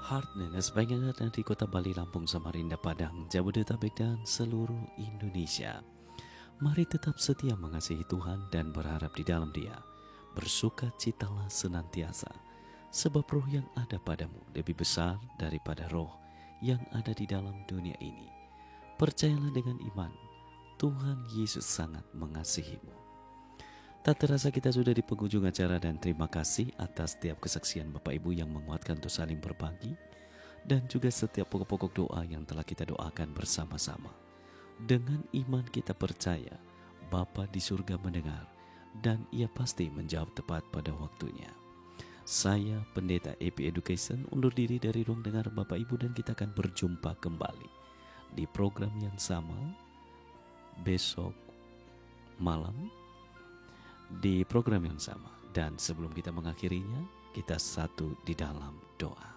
Heartland sebagian di kota Bali, Lampung, Samarinda, Padang, Jabodetabek, dan seluruh Indonesia. Mari tetap setia mengasihi Tuhan dan berharap di dalam Dia. Bersukacitalah senantiasa, sebab roh yang ada padamu lebih besar daripada roh yang ada di dalam dunia ini. Percayalah dengan iman, Tuhan Yesus sangat mengasihimu. Tak terasa kita sudah di penghujung acara, dan terima kasih atas setiap kesaksian Bapak Ibu yang menguatkan untuk saling berbagi, dan juga setiap pokok-pokok doa yang telah kita doakan bersama-sama. Dengan iman kita percaya Bapa di surga mendengar, dan Ia pasti menjawab tepat pada waktunya. Saya Pendeta EP Education undur diri dari ruang dengar Bapak Ibu, dan kita akan berjumpa kembali di program yang sama besok malam di program yang sama. Dan sebelum kita mengakhirinya, kita satu di dalam doa.